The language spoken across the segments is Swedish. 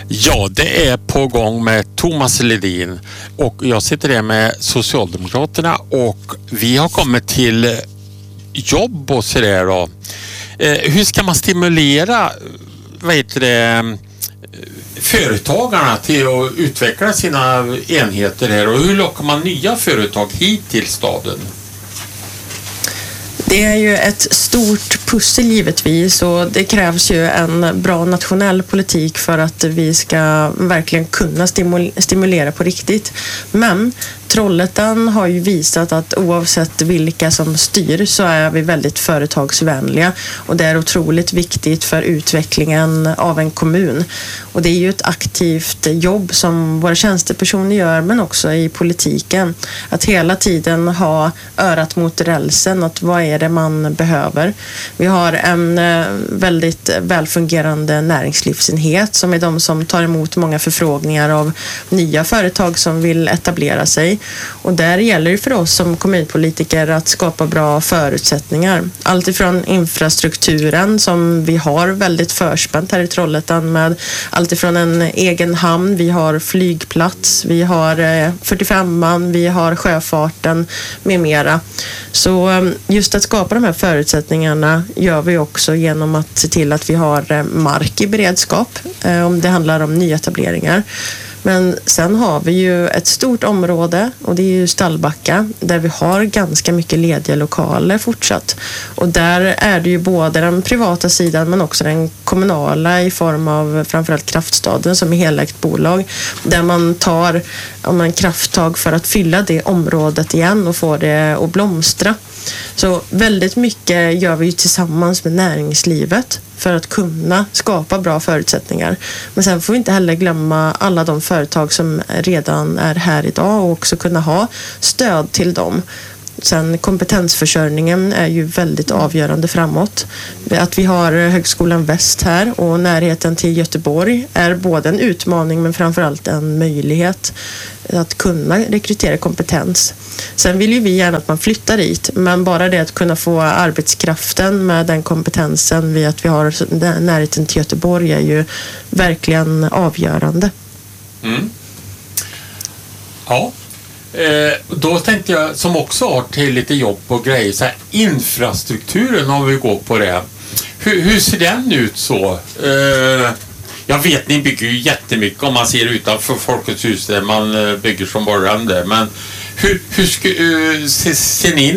Ja, det är på gång med Thomas Ledin och jag sitter där med Socialdemokraterna och vi har kommit till jobb och sådär då. Hur ska man stimulera företagarna till att utveckla sina enheter här och hur lockar man nya företag hit till staden? Det är ju ett stort pussel givetvis och det krävs ju en bra nationell politik för att vi ska verkligen kunna stimulera på riktigt. Men Trollhättan har ju visat att oavsett vilka som styr så är vi väldigt företagsvänliga och det är otroligt viktigt för utvecklingen av en kommun. Och det är ju ett aktivt jobb som våra tjänstepersoner gör men också i politiken. Att hela tiden ha örat mot rälsen, att vad är det man behöver. Vi har en väldigt välfungerande näringslivsenhet som är de som tar emot många förfrågningar av nya företag som vill etablera sig. Och där gäller det för oss som kommunpolitiker att skapa bra förutsättningar. Allt ifrån infrastrukturen som vi har väldigt förspänt här i Trollhättan med allt ifrån en egen hamn, vi har flygplats, vi har 45an, vi har sjöfarten med mera. Så just att skapa de här förutsättningarna gör vi också genom att se till att vi har mark i beredskap om det handlar om nyetableringar. Men sen har vi ju ett stort område och det är ju Stallbacka där vi har ganska mycket lediga lokaler fortsatt. Och där är det ju både den privata sidan men också den kommunala i form av framförallt Kraftstaden som är helägt bolag där man tar en krafttag för att fylla det området igen och få det att blomstra. Så väldigt mycket gör vi ju tillsammans med näringslivet för att kunna skapa bra förutsättningar. Men sen får vi inte heller glömma alla de företag som redan är här idag och också kunna ha stöd till dem. Sen kompetensförsörjningen är ju väldigt avgörande framåt. Att vi har Högskolan Väst här och närheten till Göteborg är både en utmaning men framförallt en möjlighet att kunna rekrytera kompetens. Sen vill ju vi gärna att man flyttar dit, men bara det att kunna få arbetskraften med den kompetensen vid att vi har närheten till Göteborg är ju verkligen avgörande. Mm. Ja. Då tänkte jag som också har till lite jobb och grejer så här, infrastrukturen om vi går på det. Hur ser den ut så? Jag vet ni bygger ju jättemycket om man ser utanför Folkets hus där man bygger som bara det. Men ser ni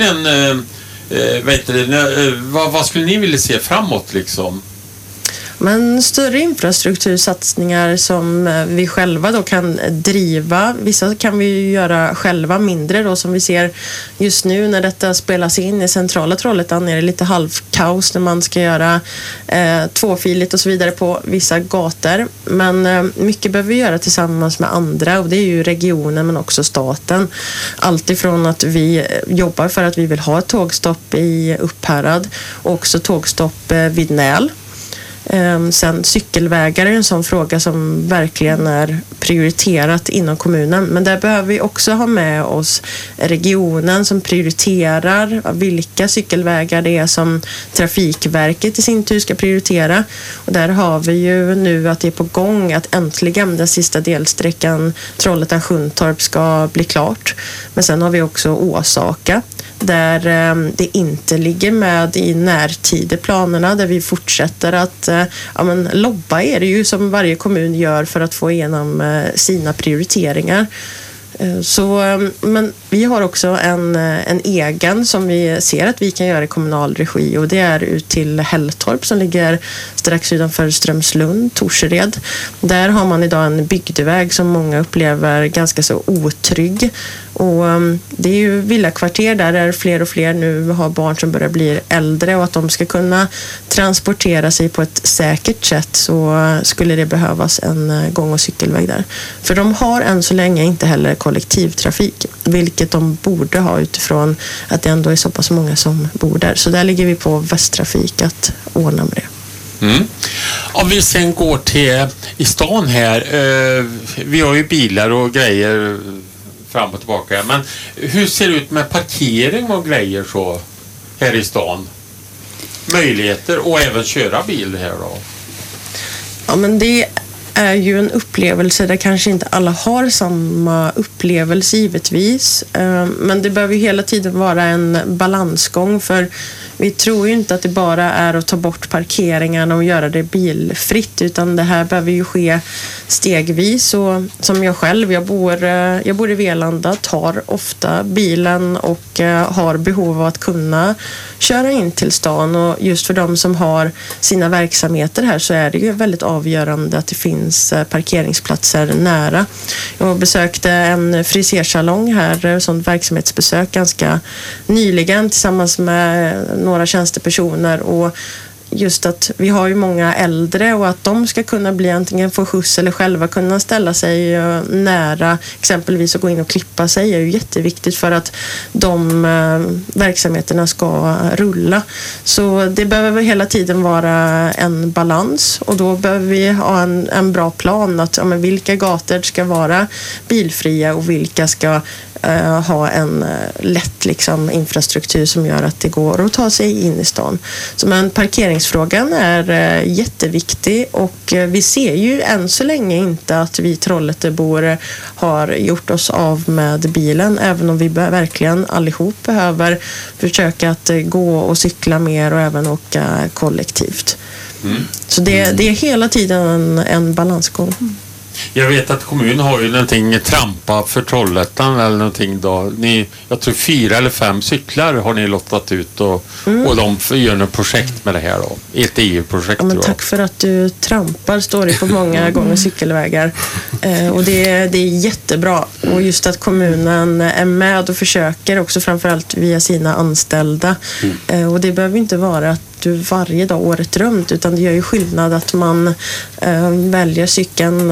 vad skulle ni vilja se framåt liksom? Men större infrastruktursatsningar som vi själva då kan driva. Vissa kan vi ju göra själva, mindre då som vi ser just nu när detta spelas in i centrala Trollhättan är det lite halvkaos när man ska göra tvåfiligt och så vidare på vissa gator. Men mycket behöver vi göra tillsammans med andra och det är ju regionen men också staten. Allt ifrån att vi jobbar för att vi vill ha ett tågstopp i Upphärad och också tågstopp vid Näl. Sen cykelvägar är en sån fråga som verkligen är prioriterat inom kommunen. Men där behöver vi också ha med oss regionen som prioriterar vilka cykelvägar det är som Trafikverket i sin tur ska prioritera. Och där har vi ju nu att det är på gång att äntligen den sista delsträckan Trollhättan-Sjuntorp ska bli klart. Men sen har vi också Åsaka där det inte ligger med i närtideplanerna där vi fortsätter att lobba är det ju som varje kommun gör för att få igenom sina prioriteringar. Men vi har också en egen som vi ser att vi kan göra i kommunal regi och det är ut till Hälltorp som ligger strax utanför Strömslund, Torsered. Där har man idag en bygdeväg som många upplever ganska så otrygg och det är ju villakvarter där fler och fler nu har barn som börjar bli äldre och att de ska kunna transportera sig på ett säkert sätt så skulle det behövas en gång- och cykelväg där. För de har än så länge inte heller kollektivtrafik, vilket de borde ha utifrån att det ändå är så pass många som bor där. Så där ligger vi på Västtrafik att ordna med det. Mm. Om vi sen går till i stan här, vi har ju bilar och grejer fram och tillbaka, men hur ser det ut med parkering och grejer så här i stan? Möjligheter och även köra bil här då? Ja, men det är ju en upplevelse där kanske inte alla har samma upplevelse givetvis. Men det behöver ju hela tiden vara en balansgång, för vi tror ju inte att det bara är att ta bort parkeringarna och göra det bilfritt, utan det här behöver ju ske stegvis. Och som jag själv, jag bor i Velanda, tar ofta bilen och har behov av att kunna köra in till stan, och just för de som har sina verksamheter här så är det ju väldigt avgörande att det finns parkeringsplatser nära. Jag besökte en frisersalong här, sånt verksamhetsbesök ganska nyligen tillsammans med några tjänstepersoner, och just att vi har ju många äldre och att de ska kunna bli antingen få skjuts eller själva kunna ställa sig nära, exempelvis att gå in och klippa sig, är ju jätteviktigt för att de verksamheterna ska rulla. Så det behöver hela tiden vara en balans, och då behöver vi ha en bra plan att vilka gator ska vara bilfria och vilka ska ha en lätt infrastruktur som gör att det går att ta sig in i stan. Så men parkeringsfrågan är jätteviktig, och vi ser ju än så länge inte att vi Trollhättebor har gjort oss av med bilen, även om vi verkligen allihop behöver försöka att gå och cykla mer och även åka kollektivt. Så det är hela tiden en balansgång. Jag vet att kommunen har ju någonting trampa för Trollhättan eller någonting då. Jag tror 4 eller 5 cyklar har ni lottat ut och de gör något projekt med det här då. Ett EU-projekt. Ja, tack för att du trampar, står det på många gånger cykelvägar. Och det är jättebra. Och just att kommunen är med och försöker också, framförallt via sina anställda. Och det behöver inte vara att du varje dag året runt, utan det gör ju skillnad att man väljer cykeln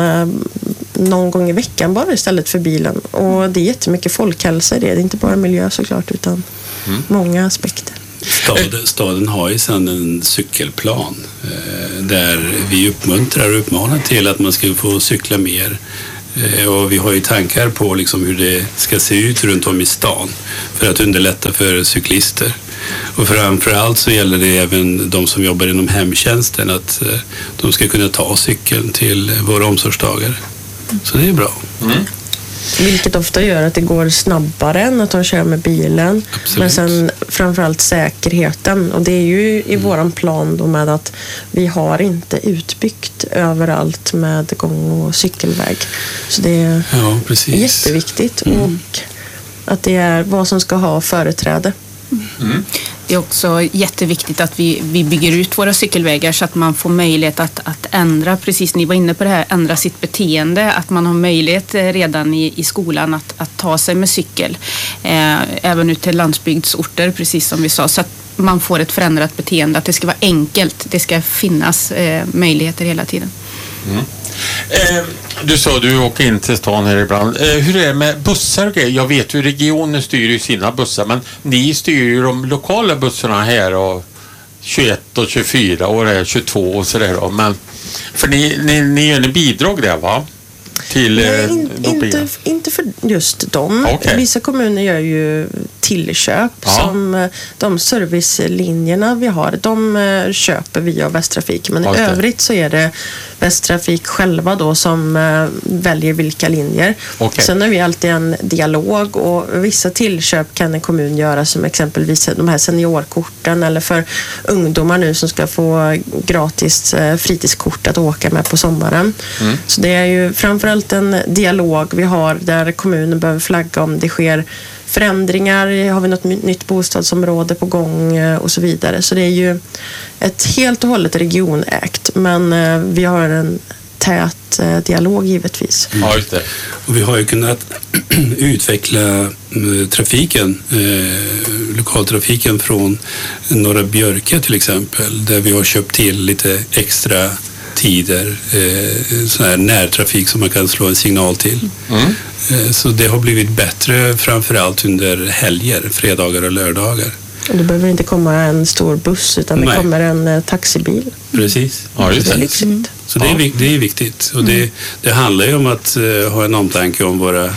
någon gång i veckan bara istället för bilen. Och det är jättemycket folkhälsa i det. Det är inte bara miljö såklart, utan många aspekter. Staden har ju sedan en cykelplan där vi uppmuntrar och uppmanar till att man ska få cykla mer. Och vi har ju tankar på hur det ska se ut runt om i stan för att underlätta för cyklister. Och framförallt så gäller det även de som jobbar inom hemtjänsten, att de ska kunna ta cykeln till våra omsorgstagare. Så det är bra. Vilket ofta gör att det går snabbare än att de kör med bilen. Absolut. Men sen framförallt säkerheten. Och det är ju i våran plan då med att vi har inte utbyggt överallt med gång- och cykelväg. Så det är jätteviktigt. Och att det är vad som ska ha företräde. Det är också jätteviktigt att vi bygger ut våra cykelvägar så att man får möjlighet att ändra, precis ni var inne på det här, ändra sitt beteende, att man har möjlighet redan i skolan att ta sig med cykel, även ut till landsbygdsorter, precis som vi sa, så att man får ett förändrat beteende, att det ska vara enkelt, det ska finnas möjligheter hela tiden. Du sa du åker in till stan här ibland. Hur är det med bussar och grejer? Jag vet ju regionen styr ju sina bussar, men ni styr ju de lokala bussarna här och 21 och 24 och det är 22 och sådär då. Men för ni gör en bidrag där, va? Till inte för just dem. Okay. Vissa kommuner gör ju tillköp som de servicelinjerna vi har, de köper via Västtrafik, men i övrigt så är det Västtrafik själva då som väljer vilka linjer. Okay. Sen har vi alltid en dialog, och vissa tillköp kan en kommun göra, som exempelvis de här seniorkorten, eller för ungdomar nu som ska få gratis fritidskort att åka med på sommaren. Så det är ju framförallt en dialog vi har där kommunen behöver flagga om det sker förändringar, har vi något nytt bostadsområde på gång och så vidare. Så det är ju ett helt och hållet regionägt, men vi har en tät dialog givetvis. Ja, just det. Och vi har ju kunnat utveckla trafiken, lokaltrafiken från Norra Björke till exempel, där vi har köpt till lite extra tider, sån här närtrafik som man kan slå en signal till. Så det har blivit bättre framförallt under helger, fredagar och lördagar. Och det behöver inte komma en stor buss, utan det kommer en taxibil. Precis. Ja, just det. Så det är viktigt. Och det handlar ju om att ha en omtanke om våra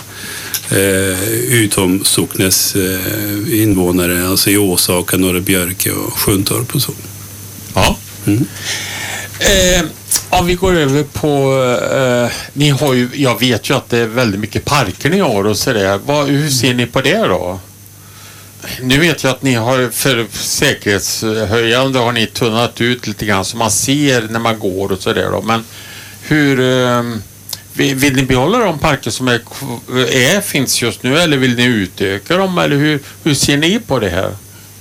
utomsocknes invånare, alltså i Åsaka, Norra Björke och Sjuntorp och så. Ja. Om vi går över på ni har ju, jag vet ju att det är väldigt mycket parker ni har och sådär. Hur ser ni på det då? Nu vet jag att ni har för säkerhetshöjande har ni tunnat ut lite grann så man ser när man går och sådär då. Men hur vill ni behålla de parker som finns just nu eller vill ni utöka dem eller hur ser ni på det här?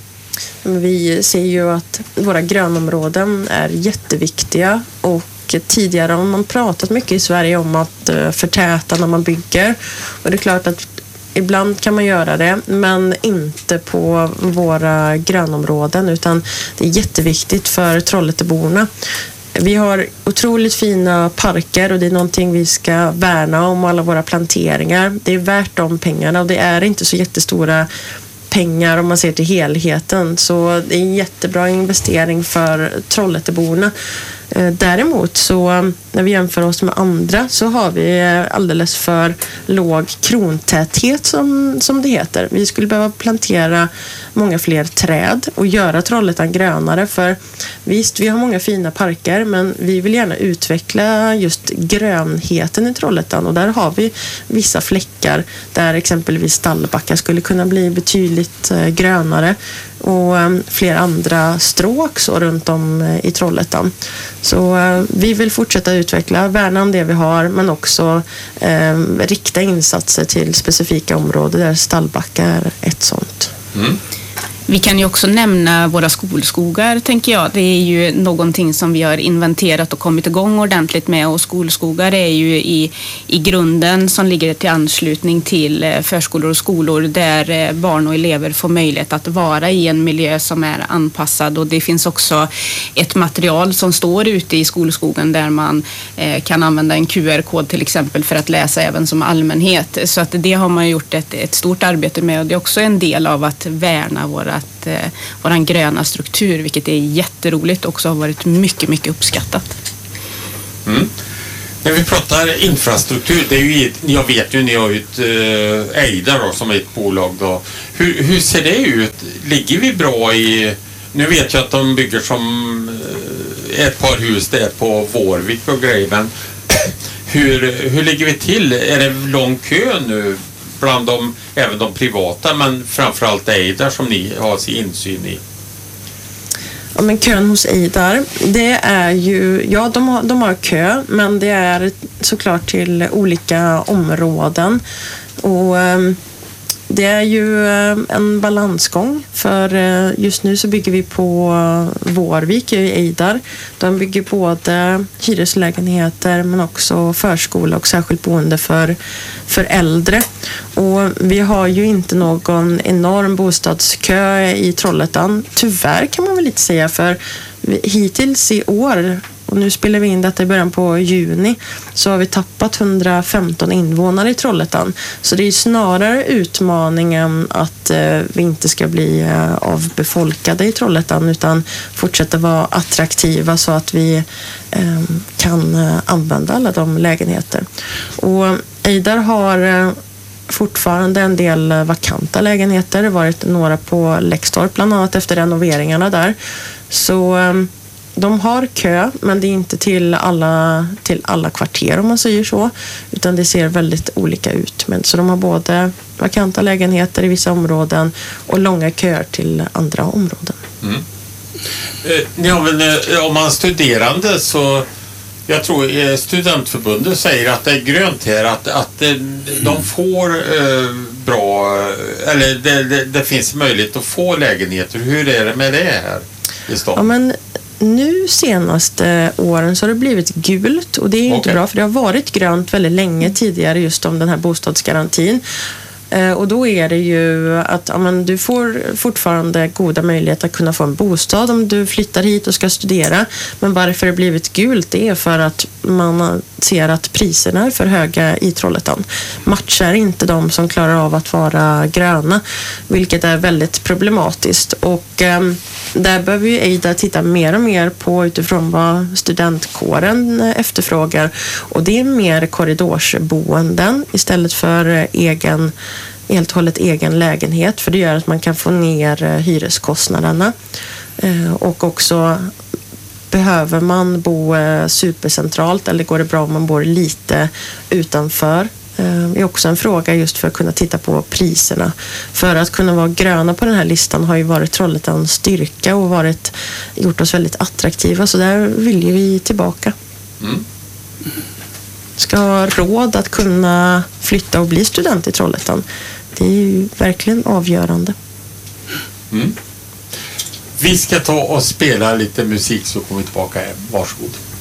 Vi ser ju att våra grönområden är jätteviktiga och tidigare har man pratat mycket i Sverige om att förtäta när man bygger och det är klart att ibland kan man göra det men inte på våra grönområden utan det är jätteviktigt för Trollhätteborna. Vi har otroligt fina parker och det är någonting vi ska värna om alla våra planteringar. Det är värt de pengarna och det är inte så jättestora pengar om man ser till helheten så det är en jättebra investering för Trollhätteborna. Däremot så när vi jämför oss med andra så har vi alldeles för låg krontäthet som det heter. Vi skulle behöva plantera många fler träd och göra Trollhättan grönare för visst, vi har många fina parker men vi vill gärna utveckla just grönheten i Trollhättan och där har vi vissa fläckar där exempelvis Stallbacka skulle kunna bli betydligt grönare och flera andra stråk så runt om i Trollhättan. Så vi vill fortsätta utveckla, värna om det vi har men också rikta insatser till specifika områden där Stallbacka är ett sånt. Mm. Vi kan ju också nämna våra skolskogar, tänker jag. Det är ju någonting som vi har inventerat och kommit igång ordentligt med och skolskogar är ju i grunden som ligger till anslutning till förskolor och skolor där barn och elever får möjlighet att vara i en miljö som är anpassad och det finns också ett material som står ute i skolskogen där man kan använda en QR-kod till exempel för att läsa även som allmänhet. Så att det har man gjort ett stort arbete med och det är också en del av att värna våran gröna struktur, vilket är jätteroligt och också har varit mycket, mycket uppskattat. Mm. När vi pratar infrastruktur, det är ju, jag vet ju ni har ju ett Eidar då, som är ett bolag då. Hur ser det ut? Ligger vi bra i, nu vet jag att de bygger som ett par hus där på Vårvik och grejer, men hur ligger vi till? Är det lång kö nu bland även de privata men framförallt Eidar som ni har sin insyn i? Ja, men kön hos Eidar, det är ju, ja de har kö men det är såklart till olika områden och det är ju en balansgång för just nu så bygger vi på Vårvik i Eidar. De bygger både hyreslägenheter men också förskola och särskilt boende för äldre. Och vi har ju inte någon enorm bostadskö i Trollhättan. Tyvärr kan man väl lite säga för hittills i år och nu spelar vi in detta i början på juni så har vi tappat 115 invånare i Trollhättan. Så det är snarare utmaningen att vi inte ska bli avbefolkade i Trollhättan utan fortsätta vara attraktiva så att vi kan använda alla de lägenheter. Och Eidar har fortfarande en del vakanta lägenheter. Det har varit några på Läxtorp bland annat efter renoveringarna där. Så de har kö, men det är inte till alla kvarter om man säger så, utan det ser väldigt olika ut. Men, så de har både vakanta lägenheter i vissa områden och långa köer till andra områden. Mm. Ni har väl, om man är studerande så jag tror studentförbundet säger att det är grönt här, att de får bra, eller det finns möjlighet att få lägenheter. Hur är det med det här i stan? Ja, men nu senaste åren så har det blivit gult och det är inte bra för det har varit grönt väldigt länge tidigare just om den här bostadsgarantin. Och då är det ju att du får fortfarande goda möjligheter att kunna få en bostad om du flyttar hit och ska studera. Men varför det blivit gult det är för att man ser att priserna är för höga i Trollhättan. Matchar inte de som klarar av att vara gröna, vilket är väldigt problematiskt. Och där behöver ju Eidar titta mer och mer på utifrån vad studentkåren efterfrågar. Och det är mer korridorsboenden istället för helt och hållet egen lägenhet, för det gör att man kan få ner hyreskostnaderna och också Behöver man bo supercentralt eller går det bra om man bor lite utanför? Det är också en fråga just för att kunna titta på priserna. För att kunna vara gröna på den här listan har ju varit Trollhättans styrka och gjort oss väldigt attraktiva. Så där vill ju vi tillbaka. Ska ha råd att kunna flytta och bli student i Trollhättan. Det är ju verkligen avgörande. Vi ska ta och spela lite musik så kommer vi tillbaka. Varsågod.